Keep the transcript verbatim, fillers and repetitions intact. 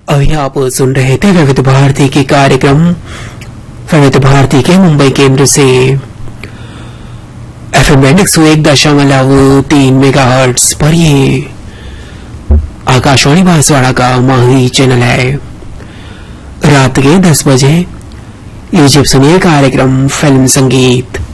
अभी आप सुन रहे थे विविध भारती के कार्यक्रम विविध भारती के मुंबई केंद्र से एफएम बैंड एक सौ एक दशमलव तीन मेगा हर्ट्स पर। ये आकाशवाणी बांसवाड़ा का माही चैनल है। रात के दस बजे लीजिए सुनिए कार्यक्रम फिल्म संगीत।